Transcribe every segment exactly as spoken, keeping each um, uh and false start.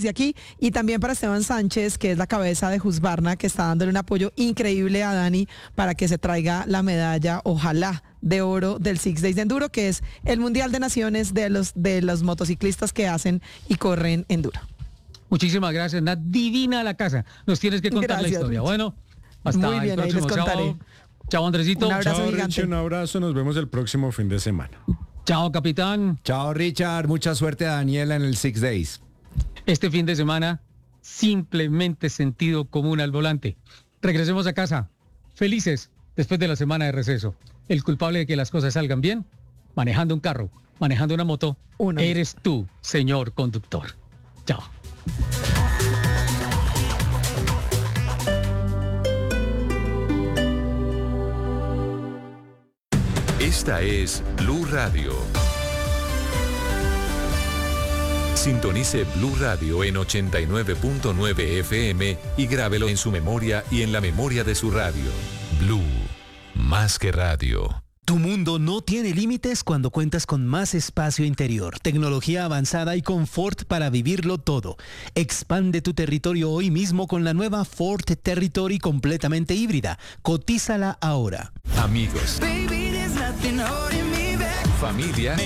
desde aquí, y también para Esteban Sánchez, que es la cabeza de Husqvarna, que está dándole un apoyo increíble a Dani para que se traiga la medalla, ojalá, de oro del Six Days de Enduro, que es el Mundial de Naciones de los, de los motociclistas que hacen y corren enduro. Muchísimas gracias, Nat. Divina la casa. Nos tienes que contar gracias, la historia. Rich. Bueno, hasta Muy bien, el próximo. Ahí les contaré. Chao, chao Andresito. Un abrazo chao, gigante. Richie, un abrazo. Nos vemos el próximo fin de semana. Chao, capitán. Chao, Richard. Mucha suerte a Daniela en el Six Days. Este fin de semana, simplemente sentido común al volante. Regresemos a casa, felices después de la semana de receso. El culpable de que las cosas salgan bien, manejando un carro, manejando una moto, una eres tú, señor conductor. Chao. Esta es Blue Radio. Sintonice Blue Radio en ochenta y nueve punto nueve F M y grábelo en su memoria y en la memoria de su radio. Blue, más que radio. Tu mundo no tiene límites cuando cuentas con más espacio interior, tecnología avanzada y confort para vivirlo todo. Expande tu territorio hoy mismo con la nueva Ford Territory completamente híbrida. Cotízala ahora. Amigos, familia,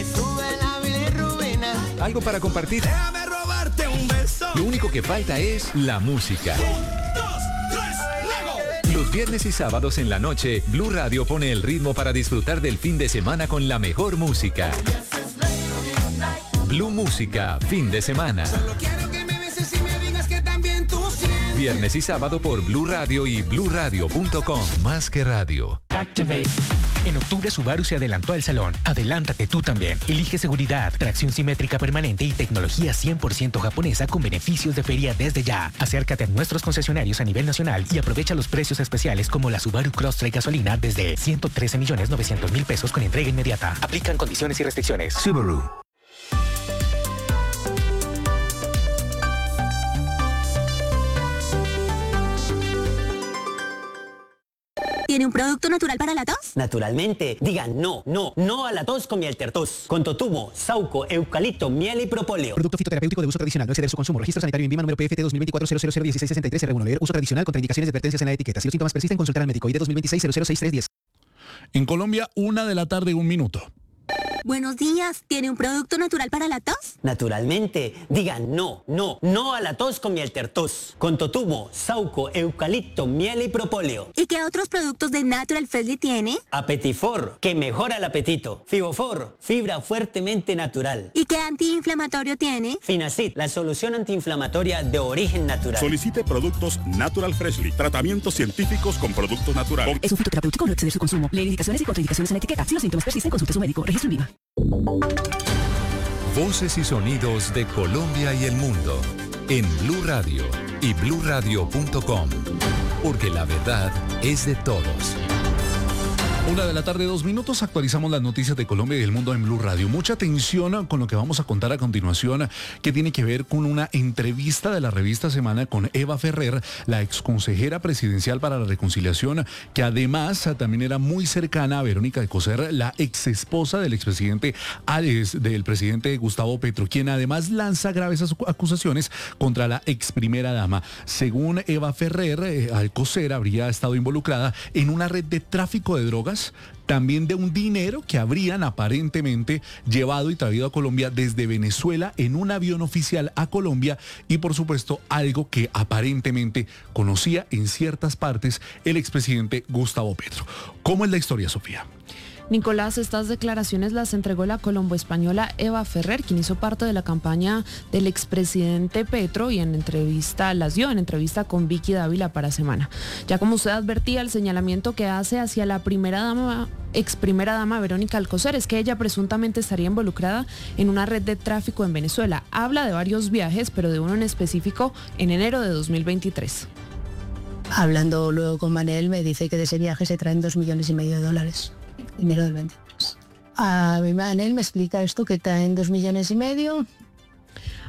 algo para compartir. Déjame robarte un beso. Lo único que falta es la música. Los viernes y sábados en la noche, Blue Radio pone el ritmo para disfrutar del fin de semana con la mejor música. Blue Música, fin de semana. Solo quiero que me beses y me digas que también tú sientes. Viernes y sábado por Blue Radio y blue radio punto com. Más que radio. Activate. En octubre Subaru se adelantó al salón. Adelántate tú también. Elige seguridad, tracción simétrica permanente y tecnología cien por ciento japonesa con beneficios de feria desde ya. Acércate a nuestros concesionarios a nivel nacional y aprovecha los precios especiales como la Subaru Crosstrek gasolina desde ciento trece millones novecientos mil pesos con entrega inmediata. Aplican condiciones y restricciones. Subaru. ¿Tiene un producto natural para la tos? Naturalmente. Digan no, no, no a la tos con miel tertos. Con totumo, sauco, eucalipto, miel y propóleo. Producto fitoterapéutico de uso tradicional. No exceder su consumo. Registro sanitario en Vima número P F T dos mil veinticuatro cero cero cero dieciséis sesenta y tres R uno. Leer uso tradicional. Contraindicaciones y advertencias en la etiqueta. Si los síntomas persisten, consultar al médico. I D dos mil veintiséis cero cero seis tres diez. En Colombia, una de la tarde, un minuto. Buenos días. ¿Tiene un producto natural para la tos? Naturalmente. Digan no, no, no a la tos con miel tertos. Con totumo, sauco, eucalipto, miel y propóleo. ¿Y qué otros productos de Natural Freshly tiene? Apetifor, que mejora el apetito. Fibofor, fibra fuertemente natural. ¿Y qué antiinflamatorio tiene? Finacid, la solución antiinflamatoria de origen natural. Solicite productos Natural Freshly. Tratamientos científicos con productos naturales. Es un fitoterapéutico, no exceder su consumo. Lee indicaciones y contraindicaciones en la etiqueta. Si los síntomas persisten, consulte a su médico. Registro en Viva. Voces y sonidos de Colombia y el mundo en Blue Radio y blue radio punto com, porque la verdad es de todos. Una de la tarde, dos minutos, actualizamos las noticias de Colombia y del mundo en Blue Radio. Mucha atención con lo que vamos a contar a continuación, que tiene que ver con una entrevista de la revista Semana con Eva Ferrer, la exconsejera presidencial para la reconciliación, que además también era muy cercana a Verónica Alcocer, la exesposa del expresidente, del presidente Gustavo Petro, quien además lanza graves acusaciones contra la ex primera dama. Según Eva Ferrer, eh, Alcocer habría estado involucrada en una red de tráfico de drogas, también de un dinero que habrían aparentemente llevado y traído a Colombia desde Venezuela en un avión oficial a Colombia, y por supuesto algo que aparentemente conocía en ciertas partes el expresidente Gustavo Petro. ¿Cómo es la historia, Sofía? Nicolás, estas declaraciones las entregó la colombo-española Eva Ferrer, quien hizo parte de la campaña del expresidente Petro, y en entrevista las dio en entrevista con Vicky Dávila para Semana. Ya como usted advertía, el señalamiento que hace hacia la primera dama, ex primera dama Verónica Alcocer, es que ella presuntamente estaría involucrada en una red de tráfico en Venezuela. Habla de varios viajes, pero de uno en específico en enero de dos mil veintitrés. Hablando luego con Manel, me dice que de ese viaje se traen dos millones y medio de dólares. Enero del veintitrés. A mi Manel me explica esto, que traen dos millones y medio.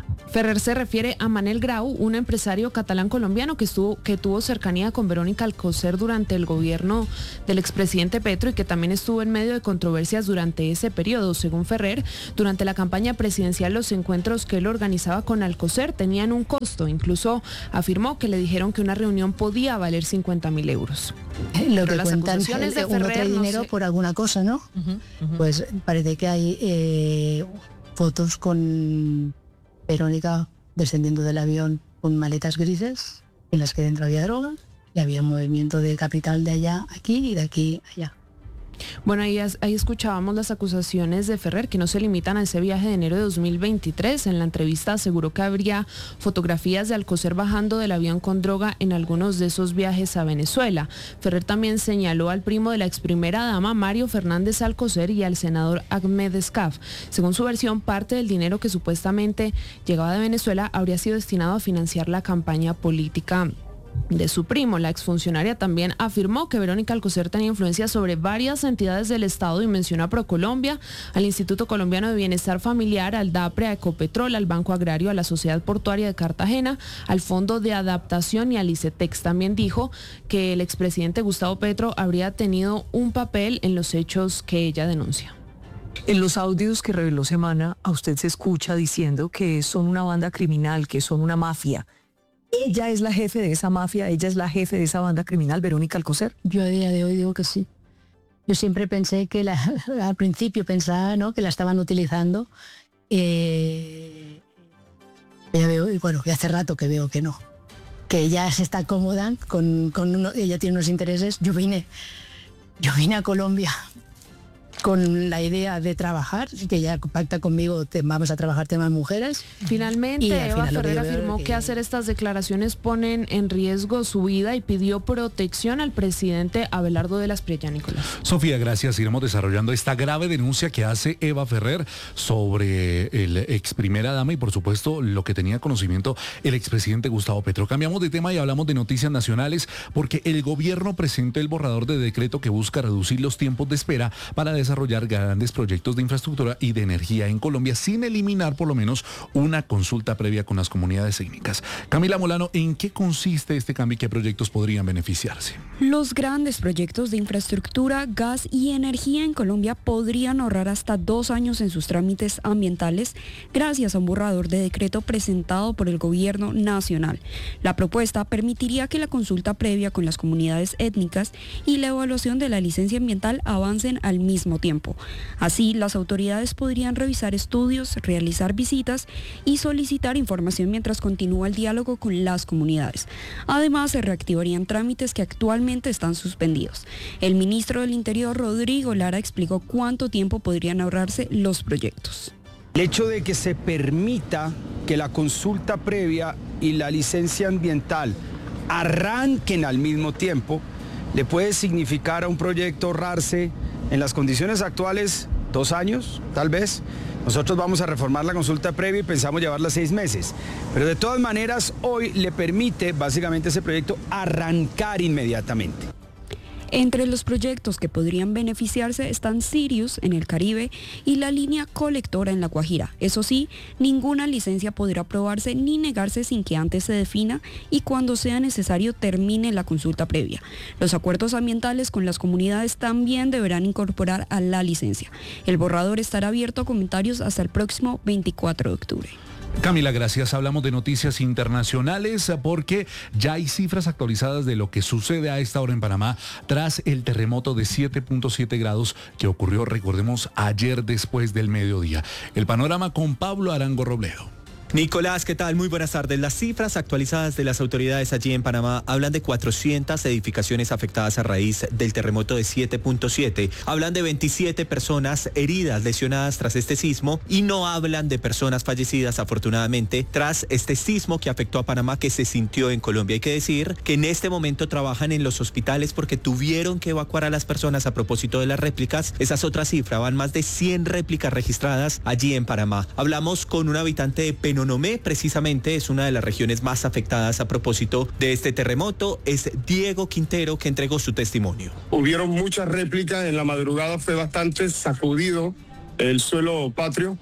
Ferrer se refiere a Manel Grau, un empresario catalán colombiano que estuvo que tuvo cercanía con Verónica Alcocer durante el gobierno del expresidente Petro y que también estuvo en medio de controversias durante ese periodo. Según Ferrer, durante la campaña presidencial los encuentros que él organizaba con Alcocer tenían un costo. Incluso afirmó que le dijeron que una reunión podía valer cincuenta mil euros. Lo Pero que las cuentan acusaciones de uno Ferrer, trae no dinero sé. por alguna cosa, ¿no? Uh-huh, uh-huh. Pues parece que hay eh, fotos con Verónica descendiendo del avión con maletas grises en las que dentro había droga y había movimiento de capital de allá a aquí y de aquí a allá. Bueno, ahí, ahí escuchábamos las acusaciones de Ferrer, que no se limitan a ese viaje de enero de dos mil veintitrés. En la entrevista aseguró que habría fotografías de Alcocer bajando del avión con droga en algunos de esos viajes a Venezuela. Ferrer también señaló al primo de la ex primera dama, Mario Fernández Alcocer, y al senador Ahmed Escaf. Según su versión, parte del dinero que supuestamente llegaba de Venezuela habría sido destinado a financiar la campaña política de su primo. La exfuncionaria también afirmó que Verónica Alcocer tenía influencia sobre varias entidades del Estado y mencionó a Procolombia, al Instituto Colombiano de Bienestar Familiar, al DAPRE, a Ecopetrol, al Banco Agrario, a la Sociedad Portuaria de Cartagena, al Fondo de Adaptación y al ICETEX. También dijo que el expresidente Gustavo Petro habría tenido un papel en los hechos que ella denuncia. En los audios que reveló Semana, a usted se escucha diciendo que son una banda criminal, que son una mafia. ¿Ella es la jefe de esa mafia? ¿Ella es la jefe de esa banda criminal, Verónica Alcocer? Yo a día de hoy digo que sí. Yo siempre pensé que, la, al principio pensaba, ¿no?, que la estaban utilizando. Eh, ya veo, y bueno, que hace rato que veo que no. Que ella se está cómoda, con, con uno, ella tiene unos intereses. Yo vine, yo vine a Colombia con la idea de trabajar, que ella pacta conmigo, te, vamos a trabajar temas mujeres. Finalmente, Y Eva final Ferrer afirmó que... que hacer estas declaraciones ponen en riesgo su vida y pidió protección al presidente Abelardo de las Priella, Nicolás. Sofía, gracias. Iremos desarrollando esta grave denuncia que hace Eva Ferrer sobre el ex primera dama y, por supuesto, lo que tenía conocimiento el expresidente Gustavo Petro. Cambiamos de tema y hablamos de noticias nacionales porque el gobierno presenta el borrador de decreto que busca reducir los tiempos de espera para desarrollar grandes proyectos de infraestructura y de energía en Colombia sin eliminar por lo menos una consulta previa con las comunidades étnicas. Camila Molano, ¿en qué consiste este cambio y qué proyectos podrían beneficiarse? Los grandes proyectos de infraestructura, gas y energía en Colombia podrían ahorrar hasta dos años en sus trámites ambientales gracias a un borrador de decreto presentado por el gobierno nacional. La propuesta permitiría que la consulta previa con las comunidades étnicas y la evaluación de la licencia ambiental avancen al mismo tiempo. Así, las autoridades podrían revisar estudios, realizar visitas y solicitar información mientras continúa el diálogo con las comunidades. Además, se reactivarían trámites que actualmente están suspendidos. El ministro del Interior, Rodrigo Lara, explicó cuánto tiempo podrían ahorrarse los proyectos. El hecho de que se permita que la consulta previa y la licencia ambiental arranquen al mismo tiempo le puede significar a un proyecto ahorrarse en las condiciones actuales dos años, tal vez. Nosotros vamos a reformar la consulta previa y pensamos llevarla seis meses. Pero de todas maneras, hoy le permite básicamente ese proyecto arrancar inmediatamente. Entre los proyectos que podrían beneficiarse están Sirius en el Caribe y la línea colectora en La Guajira. Eso sí, ninguna licencia podrá aprobarse ni negarse sin que antes se defina y cuando sea necesario termine la consulta previa. Los acuerdos ambientales con las comunidades también deberán incorporar a la licencia. El borrador estará abierto a comentarios hasta el próximo veinticuatro de octubre. Camila, gracias. Hablamos de noticias internacionales porque ya hay cifras actualizadas de lo que sucede a esta hora en Panamá tras el terremoto de siete punto siete grados que ocurrió, recordemos, ayer después del mediodía. El panorama con Pablo Arango Robledo. Nicolás, ¿qué tal? Muy buenas tardes. Las cifras actualizadas de las autoridades allí en Panamá hablan de cuatrocientas edificaciones afectadas a raíz del terremoto de siete punto siete. Hablan de veintisiete personas heridas, lesionadas tras este sismo y no hablan de personas fallecidas, afortunadamente, tras este sismo que afectó a Panamá que se sintió en Colombia. Hay que decir que en este momento trabajan en los hospitales porque tuvieron que evacuar a las personas a propósito de las réplicas. Esa es otra cifra, van más de cien réplicas registradas allí en Panamá. Hablamos con un habitante de Penonomé. Penonomé, precisamente, es una de las regiones más afectadas a propósito de este terremoto. Es Diego Quintero que entregó su testimonio. Hubieron muchas réplicas, en la madrugada fue bastante sacudido el suelo patrio.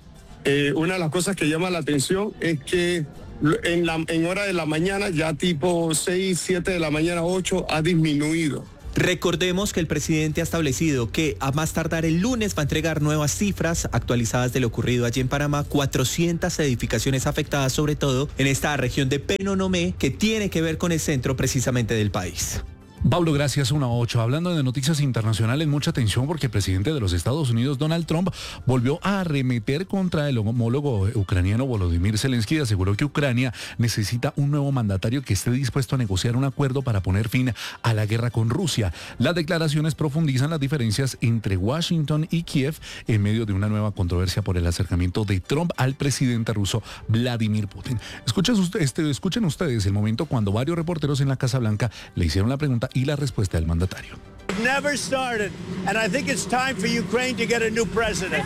Eh, una de las cosas que llama la atención es que en, la, en hora de la mañana, ya tipo seis, siete de la mañana, ocho, ha disminuido. Recordemos que el presidente ha establecido que a más tardar el lunes va a entregar nuevas cifras actualizadas de lo ocurrido allí en Panamá, cuatrocientas edificaciones afectadas, sobre todo en esta región de Penonomé, que tiene que ver con el centro precisamente del país. Pablo, gracias. Una ocho. Hablando de noticias internacionales, mucha atención porque el presidente de los Estados Unidos, Donald Trump, volvió a arremeter contra el homólogo ucraniano Volodymyr Zelensky y aseguró que Ucrania necesita un nuevo mandatario que esté dispuesto a negociar un acuerdo para poner fin a la guerra con Rusia. Las declaraciones profundizan las diferencias entre Washington y Kiev en medio de una nueva controversia por el acercamiento de Trump al presidente ruso Vladimir Putin. Escuchen, este, escuchen ustedes el momento cuando varios reporteros en la Casa Blanca le hicieron la pregunta y la respuesta del mandatario. Never started, and I think it's time for Ukraine to get a new president.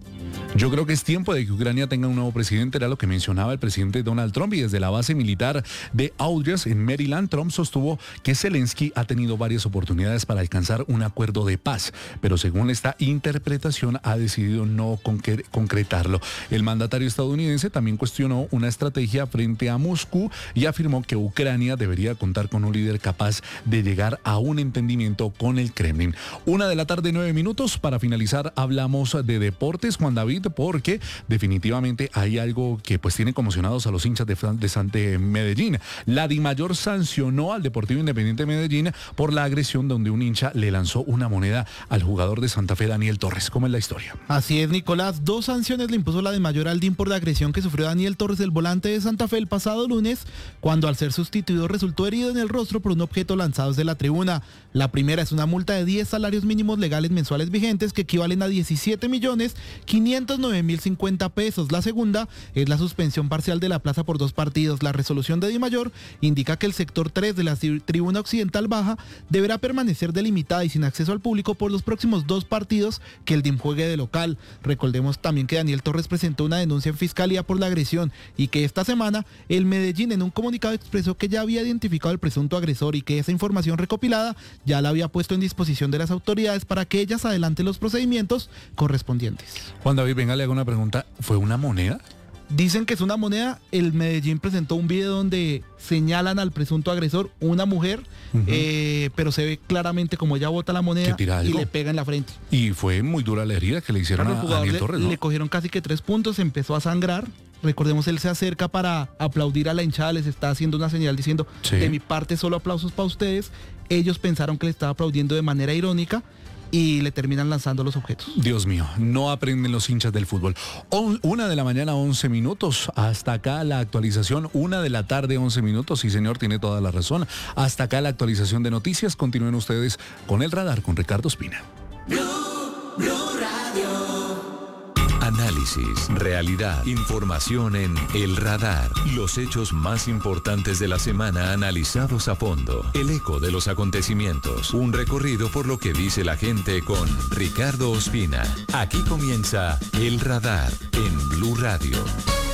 Yo creo que es tiempo de que Ucrania tenga un nuevo presidente, era lo que mencionaba el presidente Donald Trump, y desde la base militar de Aldridge en Maryland, Trump sostuvo que Zelensky ha tenido varias oportunidades para alcanzar un acuerdo de paz, pero según esta interpretación ha decidido no concre- concretarlo. El mandatario estadounidense también cuestionó una estrategia frente a Moscú y afirmó que Ucrania debería contar con un líder capaz de llegar a un entendimiento con el Kremlin. Una de la tarde, nueve minutos. Para finalizar, hablamos de deportes, Juan David, porque definitivamente hay algo que pues tiene conmocionados a los hinchas de, de, de Medellín. La DIMAYOR sancionó al Deportivo Independiente de Medellín por la agresión donde un hincha le lanzó una moneda al jugador de Santa Fe, Daniel Torres. ¿Cómo es la historia? Así es, Nicolás. Dos sanciones le impuso la DIMAYOR al D I M por la agresión que sufrió Daniel Torres, el volante de Santa Fe, el pasado lunes, cuando al ser sustituido resultó herido en el rostro por un objeto lanzado desde la tribuna. La primera es una multa de diez salarios mínimos legales mensuales vigentes que equivalen a diecisiete millones quinientos nueve mil cincuenta pesos. La segunda es la suspensión parcial de la plaza por dos partidos. La resolución de DIMAYOR indica que el sector tres de la tribuna occidental baja deberá permanecer delimitada y sin acceso al público por los próximos dos partidos que el D I M juegue de local. Recordemos también que Daniel Torres presentó una denuncia en fiscalía por la agresión y que esta semana el Medellín en un comunicado expresó que ya había identificado al presunto agresor y que esa información recopilada ya la había puesto en disposición de las autoridades para que ellas adelanten los procedimientos correspondientes. Juan David, venga, le hago una pregunta. ¿Fue una moneda? Dicen que es una moneda. El Medellín presentó un video donde señalan al presunto agresor, una mujer, uh-huh. eh, pero se ve claramente como ella bota la moneda y le pega en la frente. Y fue muy dura la herida que le hicieron a Daniel Torres, ¿no? Le cogieron casi que tres puntos, empezó a sangrar. Recordemos, él se acerca para aplaudir a la hinchada, les está haciendo una señal diciendo, sí, de mi parte solo aplausos para ustedes. Ellos pensaron que le estaba aplaudiendo de manera irónica y le terminan lanzando los objetos. Dios mío, no aprenden los hinchas del fútbol. O, una de la mañana, once minutos. Hasta acá la actualización. Una de la tarde, once minutos. Sí, señor, tiene toda la razón. Hasta acá la actualización de noticias. Continúen ustedes con El Radar con Ricardo Espina. Blue, Blue Radio. Análisis, realidad, información en El Radar. Los hechos más importantes de la semana analizados a fondo. El eco de los acontecimientos. Un recorrido por lo que dice la gente con Ricardo Ospina. Aquí comienza El Radar en Blue Radio.